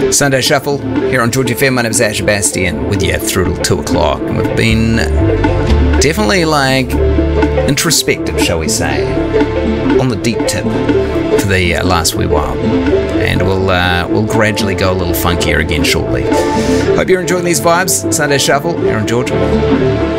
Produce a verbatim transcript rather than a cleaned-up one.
Sunday Shuffle here on George F M. My name is Ash Bastian with you through till two o'clock. And we've been definitely like introspective, shall we say, on the deep tip for the uh, last wee while. And we'll, uh, we'll gradually go a little funkier again shortly. Hope you're enjoying these vibes. Sunday Shuffle here on George.